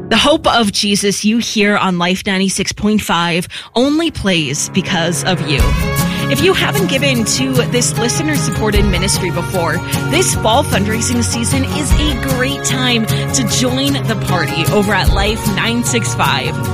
The hope of Jesus you hear on Life 96.5 only plays because of you. If you haven't given to this listener-supported ministry before, this fall fundraising season is a great time to join the party over at Life 965.